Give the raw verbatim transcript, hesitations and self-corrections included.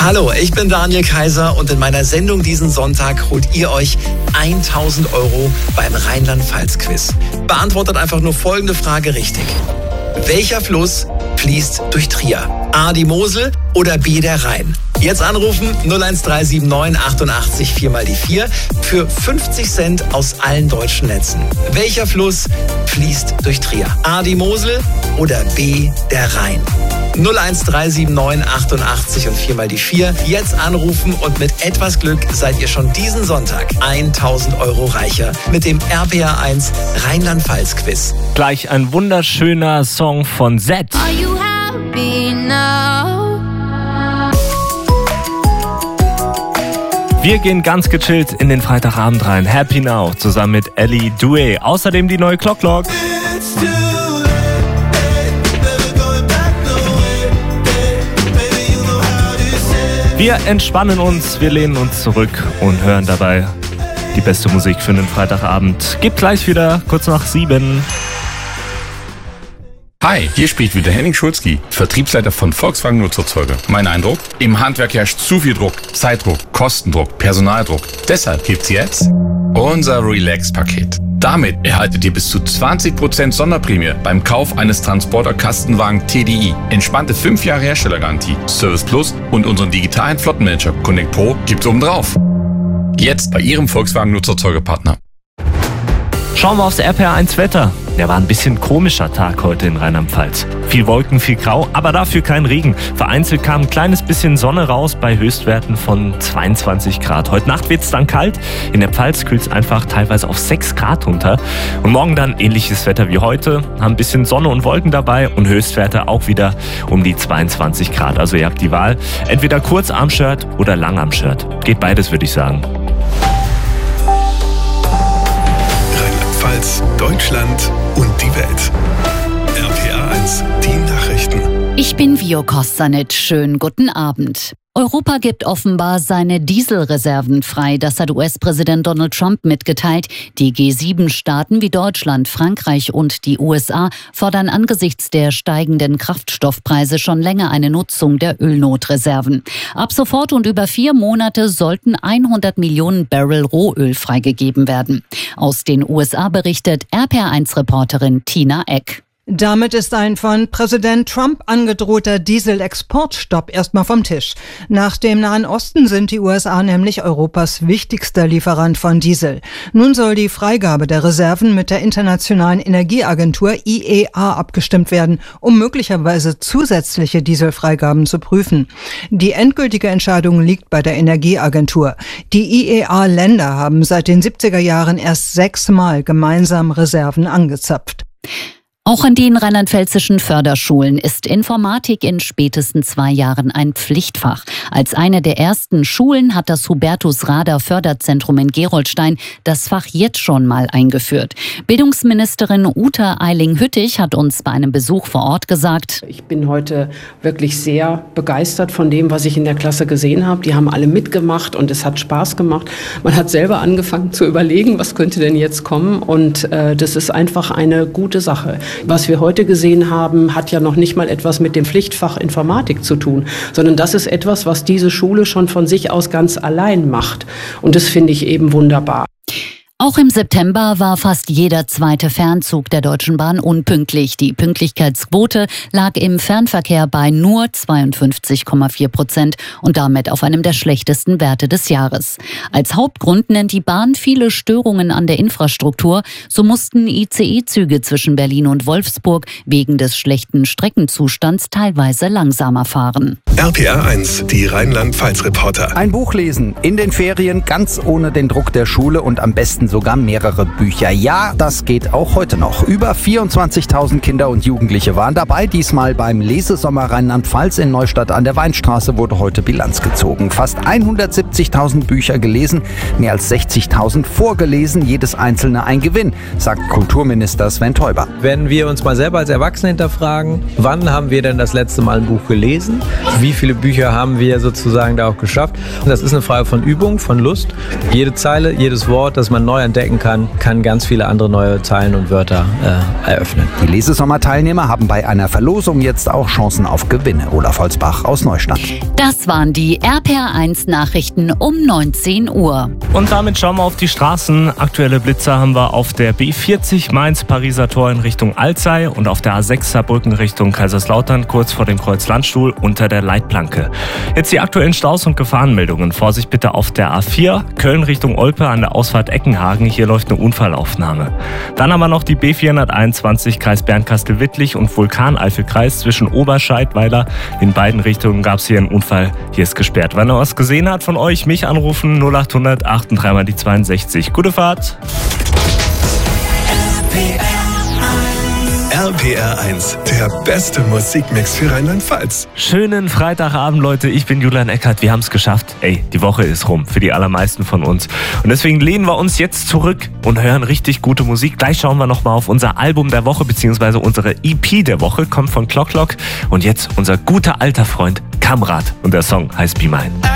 Hallo, ich bin Daniel Kaiser und in meiner Sendung diesen Sonntag holt ihr euch tausend Euro beim Rheinland-Pfalz-Quiz. Beantwortet einfach nur folgende Frage richtig. Welcher Fluss fließt durch Trier? A, die Mosel oder B, der Rhein? Jetzt anrufen null eins drei sieben neun achtundachtzig vier mal die vier für fünfzig Cent aus allen deutschen Netzen. Welcher Fluss fließt durch Trier? A, die Mosel oder B, der Rhein? null eins drei sieben neun achtundachtzig und vier mal die vier. Jetzt anrufen und mit etwas Glück seid ihr schon diesen Sonntag tausend Euro reicher mit dem R P R eins Rheinland-Pfalz-Quiz. Gleich ein wunderschöner Song von Z. Are you happy now? Wir gehen ganz gechillt in den Freitagabend rein. Happy Now zusammen mit Ellie Douay. Außerdem die neue Clock Clock. Wir entspannen uns, wir lehnen uns zurück und hören dabei die beste Musik für den Freitagabend. Gibt gleich wieder kurz nach sieben. Hi, hier spricht wieder Henning Schulzki, Vertriebsleiter von Volkswagen Nutzerzeuge. Mein Eindruck? Im Handwerk herrscht zu viel Druck, Zeitdruck, Kostendruck, Personaldruck. Deshalb gibt's jetzt unser Relax-Paket. Damit erhaltet ihr bis zu zwanzig Prozent Sonderprämie beim Kauf eines Transporter-Kastenwagen T D I. Entspannte fünf Jahre Herstellergarantie, Service Plus und unseren digitalen Flottenmanager Connect Pro gibt's obendrauf. Jetzt bei Ihrem Volkswagen Nutzerzeugepartner. Schauen wir aufs R P R eins Wetter. Der war ein bisschen komischer Tag heute in Rheinland-Pfalz. Viel Wolken, viel Grau, aber dafür kein Regen. Vereinzelt kam ein kleines bisschen Sonne raus bei Höchstwerten von zweiundzwanzig Grad. Heute Nacht wird es dann kalt. In der Pfalz kühlt es einfach teilweise auf sechs Grad runter. Und morgen dann ähnliches Wetter wie heute. Haben ein bisschen Sonne und Wolken dabei und Höchstwerte auch wieder um die zweiundzwanzig Grad. Also ihr habt die Wahl, entweder Kurzarmshirt oder Langarmshirt. Geht beides, würde ich sagen. Rheinland-Pfalz, Deutschland und die Welt. R P R eins, die Nachrichten. Ich bin Vio Kostanic. Schönen guten Abend. Europa gibt offenbar seine Dieselreserven frei. Das hat U S-Präsident Donald Trump mitgeteilt. Die G sieben Staaten wie Deutschland, Frankreich und die U S A fordern angesichts der steigenden Kraftstoffpreise schon länger eine Nutzung der Ölnotreserven. Ab sofort und über vier Monate sollten hundert Millionen Barrel Rohöl freigegeben werden. Aus den U S A berichtet R P R eins-Reporterin Tina Eck. Damit ist ein von Präsident Trump angedrohter Dieselexportstopp erstmal vom Tisch. Nach dem Nahen Osten sind die U S A nämlich Europas wichtigster Lieferant von Diesel. Nun soll die Freigabe der Reserven mit der Internationalen Energieagentur I E A abgestimmt werden, um möglicherweise zusätzliche Dieselfreigaben zu prüfen. Die endgültige Entscheidung liegt bei der Energieagentur. Die I E A-Länder haben seit den siebziger Jahren erst sechsmal gemeinsam Reserven angezapft. Auch an den rheinland-pfälzischen Förderschulen ist Informatik in spätestens zwei Jahren ein Pflichtfach. Als eine der ersten Schulen hat das Hubertus-Rader Förderzentrum in Gerolstein das Fach jetzt schon mal eingeführt. Bildungsministerin Uta Eiling-Hüttich hat uns bei einem Besuch vor Ort gesagt: Ich bin heute wirklich sehr begeistert von dem, was ich in der Klasse gesehen habe. Die haben alle mitgemacht und es hat Spaß gemacht. Man hat selber angefangen zu überlegen, was könnte denn jetzt kommen, und äh, das ist einfach eine gute Sache. Was wir heute gesehen haben, hat ja noch nicht mal etwas mit dem Pflichtfach Informatik zu tun, sondern das ist etwas, was diese Schule schon von sich aus ganz allein macht. Und das finde ich eben wunderbar. Auch im September war fast jeder zweite Fernzug der Deutschen Bahn unpünktlich. Die Pünktlichkeitsquote lag im Fernverkehr bei nur zweiundfünfzig Komma vier Prozent und damit auf einem der schlechtesten Werte des Jahres. Als Hauptgrund nennt die Bahn viele Störungen an der Infrastruktur. So mussten I C E-Züge zwischen Berlin und Wolfsburg wegen des schlechten Streckenzustands teilweise langsamer fahren. R P R eins, die Rheinland-Pfalz-Reporter. Ein Buch lesen in den Ferien, ganz ohne den Druck der Schule und am besten sogar mehrere Bücher. Ja, das geht auch heute noch. Über vierundzwanzigtausend Kinder und Jugendliche waren dabei. Diesmal beim Lesesommer Rheinland-Pfalz in Neustadt an der Weinstraße wurde heute Bilanz gezogen. Fast hundertsiebzigtausend Bücher gelesen, mehr als sechzigtausend vorgelesen, jedes einzelne ein Gewinn, sagt Kulturminister Sven Teuber. Wenn wir uns mal selber als Erwachsene hinterfragen, wann haben wir denn das letzte Mal ein Buch gelesen? Wie viele Bücher haben wir sozusagen da auch geschafft? Und das ist eine Frage von Übung, von Lust. Jede Zeile, jedes Wort, das man neu neu entdecken kann, kann ganz viele andere neue Zeilen und Wörter äh, eröffnen. Die Lesesommer-Teilnehmer haben bei einer Verlosung jetzt auch Chancen auf Gewinne. Olaf Holzbach aus Neustadt. Das waren die R P R eins Nachrichten um neunzehn Uhr. Und damit schauen wir auf die Straßen. Aktuelle Blitzer haben wir auf der B vierzig Mainz-Pariser Tor in Richtung Alzey und auf der A sechs Saarbrücken Richtung Kaiserslautern kurz vor dem Kreuz Landstuhl unter der Leitplanke. Jetzt die aktuellen Staus und Gefahrenmeldungen. Vorsicht bitte auf der A vier, Köln Richtung Olpe an der Ausfahrt Eckenhagen. Hier läuft eine Unfallaufnahme. Dann haben wir noch die B vierhunderteinundzwanzig Kreis Bernkastel-Wittlich und Vulkaneifelkreis zwischen Oberscheidweiler. In beiden Richtungen gab es hier einen Unfall. Hier ist gesperrt. Wenn ihr was gesehen habt von euch, mich anrufen null acht hundert achtunddreißig mal die zweiundsechzig. Gute Fahrt. R P R eins, der beste Musikmix für Rheinland-Pfalz. Schönen Freitagabend, Leute. Ich bin Julian Eckert. Wir haben es geschafft. Ey, die Woche ist rum für die allermeisten von uns. Und deswegen lehnen wir uns jetzt zurück und hören richtig gute Musik. Gleich schauen wir nochmal auf unser Album der Woche, beziehungsweise unsere E P der Woche. Kommt von Clock Clock. Und jetzt unser guter alter Freund Kamrat. Und der Song heißt Be Mine.